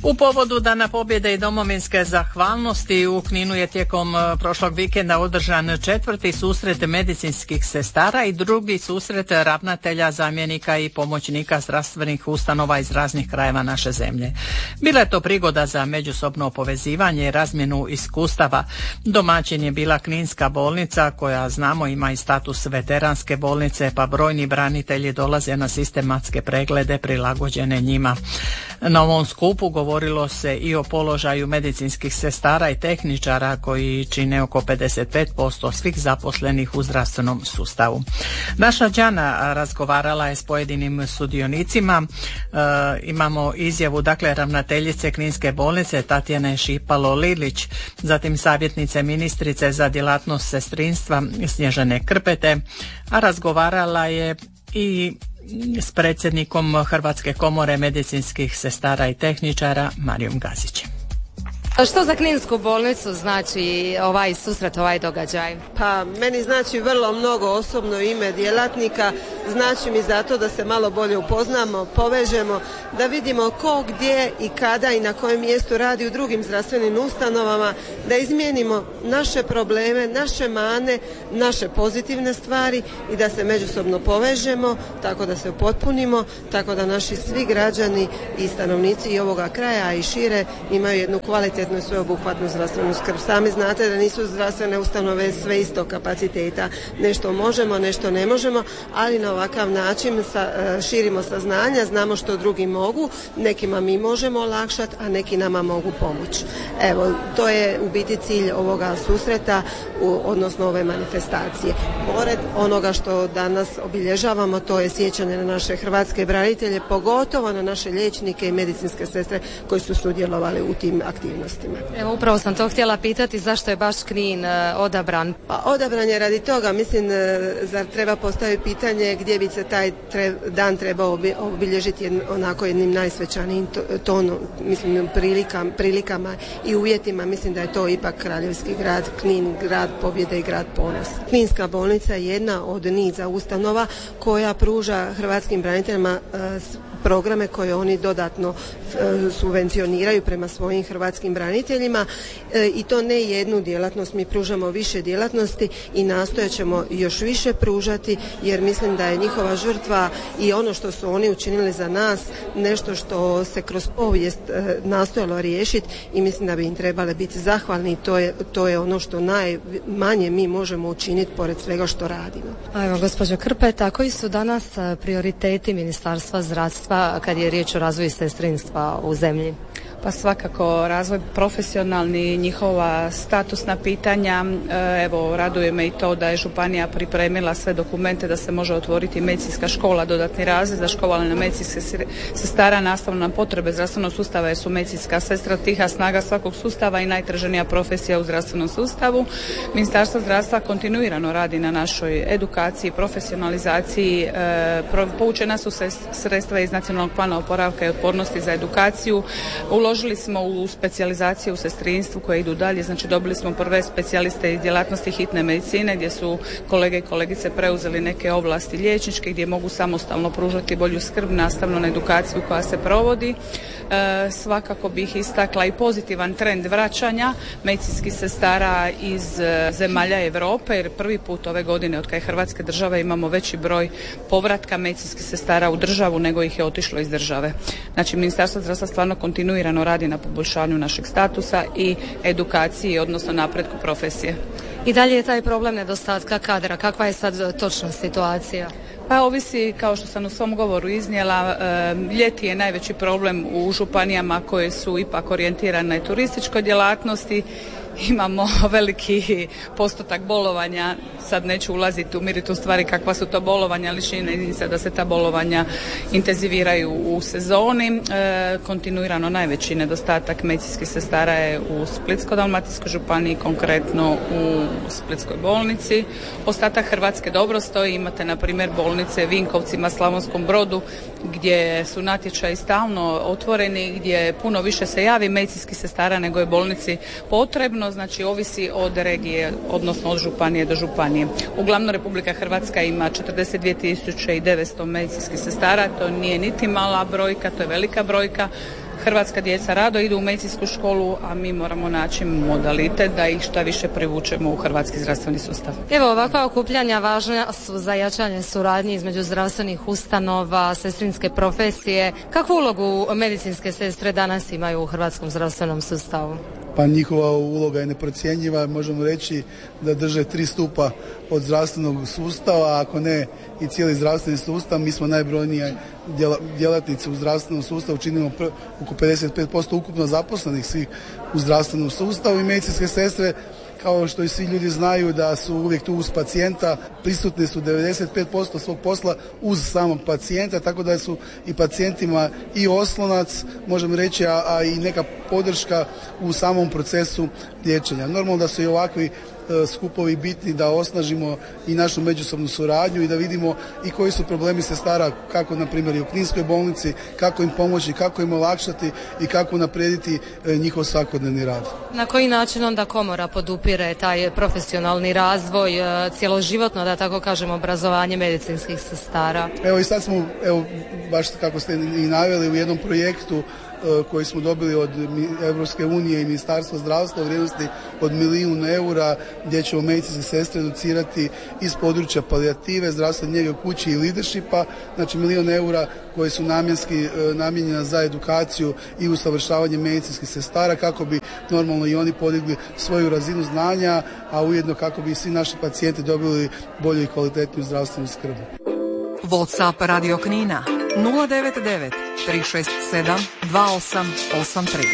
U povodu Dana pobjede i domovinske zahvalnosti u Kninu je tijekom prošlog vikenda održan 4. susret medicinskih sestara i 2. susret ravnatelja, zamjenika i pomoćnika zdravstvenih ustanova iz raznih krajeva naše zemlje. Bila je to prigoda za međusobno povezivanje i razmjenu iskustava. Domaćin je bila Kninska bolnica koja, znamo, ima i status veteranske bolnice, pa brojni branitelji dolaze na sistematske preglede prilagođene njima. Na ovom skupu govorilo se i o položaju medicinskih sestara i tehničara koji čine oko 55% svih zaposlenih u zdravstvenom sustavu. Naša Đana razgovarala je s pojedinim sudionicima. Imamo izjavu ravnateljice Kninske bolnice Tatjane Šipalo-Lilić, zatim savjetnice ministrice za djelatnost sestrinstva Snježane Krpete, a razgovarala je i s predsjednikom Hrvatske komore medicinskih sestara i tehničara Marijom Gazićem. Što za Kninsku bolnicu znači ovaj susret, ovaj događaj? Pa meni znači vrlo mnogo, osobno ime djelatnika, znači mi zato da se malo bolje upoznamo, povežemo, da vidimo ko, gdje i kada i na kojem mjestu radi u drugim zdravstvenim ustanovama, da izmijenimo naše probleme, naše mane, naše pozitivne stvari i da se međusobno povežemo, tako da se upotpunimo, tako da naši svi građani i stanovnici i ovoga kraja i šire imaju jednu kvalitetnu i sveobuhvatnu zdravstvenu skrb. Sami znate da nisu zdravstvene ustanove sve isto kapaciteta. Nešto možemo, nešto ne možemo, ali na ovakav način širimo saznanja, znamo što drugi mogu, nekima mi možemo olakšati, a neki nama mogu pomoći. Evo, to je u biti cilj ovoga susreta, odnosno ove manifestacije. Pored onoga što danas obilježavamo, to je sjećanje na naše hrvatske branitelje, pogotovo na naše liječnike i medicinske sestre koji su sudjelovali u tim aktivnostima. Evo, upravo sam to htjela pitati, zašto je baš Knin odabran? Pa odabran je radi toga, mislim, zar treba postaviti pitanje gdje bi se taj dan trebao obilježiti onako jednim najsvečanijim tonom, mislim, prilikama i uvjetima. Mislim da je to ipak kraljevski grad Knin, grad pobjede i grad ponosa. Kninska bolnica je jedna od niza ustanova koja pruža hrvatskim braniteljima programe koje oni dodatno subvencioniraju prema svojim hrvatskim braniteljima i to ne jednu djelatnost, mi pružamo više djelatnosti i nastojat ćemo još više pružati, jer mislim da je njihova žrtva i ono što su oni učinili za nas nešto što se kroz povijest nastojalo riješiti i mislim da bi im trebale biti zahvalni i to je ono što najmanje mi možemo učiniti pored svega što radimo. Evo, gospođo Krpeta, koji su danas prioriteti Ministarstva zdravstva kad je riječ o razvoju sestrinstva u zemlji? Pa svakako razvoj profesionalni, njihova statusna pitanja. Evo, raduje me i to da je županija pripremila sve dokumente da se može otvoriti medicinska škola, dodatni razred za školovanje medicinske sestara nastavno na potrebe zdravstvenog sustava, jer su medicinska sestra tiha snaga svakog sustava i najtraženija profesija u zdravstvenom sustavu. Ministarstvo zdravstva kontinuirano radi na našoj edukaciji, profesionalizaciji. Povučena su sredstva iz Nacionalnog plana oporavka i otpornosti za edukaciju. Uložili smo u specijalizaciju u sestrinstvu koje idu dalje, znači dobili smo prve specijaliste iz djelatnosti hitne medicine gdje su kolege i kolegice preuzeli neke ovlasti liječničke gdje mogu samostalno pružati bolju skrb nastavno na edukaciju koja se provodi. Svakako bih istakla i pozitivan trend vraćanja medicinskih sestara iz zemalja Europe, jer prvi put ove godine od kad je Hrvatske države imamo veći broj povratka medicinskih sestara u državu nego ih je otišlo iz države. Znači, Ministarstvo zdravstva stvarno kontinuirano radi na poboljšanju našeg statusa i edukaciji, odnosno napretku profesije. I dalje je taj problem nedostatka kadra. Kakva je sad točna situacija? Pa ovisi, kao što sam u svom govoru iznijela, ljeti je najveći problem u županijama koje su ipak orijentirane na turističkoj djelatnosti. Imamo veliki postotak bolovanja, sad neću ulaziti u meritum stvari kakva su to bolovanja, ali čini se da se ta bolovanja intenziviraju u sezoni. Kontinuirano najveći nedostatak medicinskih sestara je u Splitsko-dalmatinskoj županiji, konkretno u Splitskoj bolnici. Ostatak Hrvatske dobro stoji, imate na primjer bolnice Vinkovcima, Slavonskom Brodu, gdje su natječaji stalno otvoreni, gdje puno više se javi medicinskih sestara nego je bolnici potrebno. Znači ovisi od regije, odnosno od županije do županije. Uglavnom Republika Hrvatska ima 42.900 medicinskih sestara, to nije niti mala brojka, to je velika brojka. hrvatska djeca rado idu u medicinsku školu, a mi moramo naći modalitet da ih šta više privučemo u hrvatski zdravstveni sustav. Evo, ovakva okupljanja važna su za jačanje suradnje između zdravstvenih ustanova, sestrinske profesije. Kakvu ulogu medicinske sestre danas imaju u hrvatskom zdravstvenom sustavu? Pa njihova uloga je neprocjenjiva, možemo reći da drže 3 stupa od zdravstvenog sustava, ako ne i cijeli zdravstveni sustav. Mi smo najbrojnije djelatnici u zdravstvenom sustavu, činimo oko 55% ukupno zaposlenih svih u zdravstvenom sustavu i medicinske sestre, kao što i svi ljudi znaju da su uvijek tu uz pacijenta, prisutni su 95% svog posla uz samog pacijenta, tako da su i pacijentima i oslonac, možemo reći, a i neka podrška u samom procesu liječenja. Normalno da su i ovakvi skupovi bitni da osnažimo i našu međusobnu suradnju i da vidimo i koji su problemi sestara, kako na primjer i u Kninskoj bolnici, kako im pomoći, kako im olakšati i kako unaprijediti njihov svakodnevni rad. Na koji način onda komora podupire taj profesionalni razvoj, cjeloživotno, da tako kažem, obrazovanje medicinskih sestara? Evo i sad smo, baš kako ste i naveli, u jednom projektu koji smo dobili od Europske unije i Ministarstva zdravstva u vrijednosti od €1.000.000 gdje ćemo medicinske sestre educirati iz područja palijative, zdravstvene njege u kući i leadershipa, znači €1.000.000 koje su namijenjena za edukaciju i usavršavanje medicinskih sestara kako bi normalno i oni podigli svoju razinu znanja, a ujedno kako bi svi naši pacijenti dobili bolju i kvalitetniju zdravstvenu skrb. WhatsApp Radio Knina 099 367 2883.